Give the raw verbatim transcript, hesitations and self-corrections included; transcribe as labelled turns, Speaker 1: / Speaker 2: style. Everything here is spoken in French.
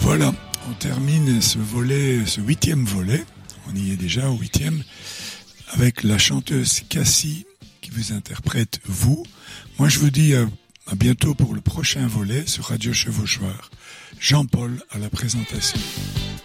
Speaker 1: Voilà, on termine ce volet, ce huitième volet, on y est déjà au huitième, avec la chanteuse Cassie qui vous interprète vous. Moi je vous dis à, à bientôt pour le prochain volet sur Radio Chevauchoir. Jean-Paul à la présentation.